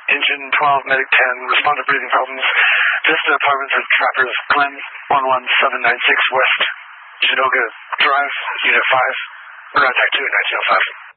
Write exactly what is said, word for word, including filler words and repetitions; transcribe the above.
Engine twelve, Medic ten, respond to breathing problems. Vista Apartments at Trappers Glen, one one seven nine six West Genoga Drive, Unit five, Contact two, nineteen oh five.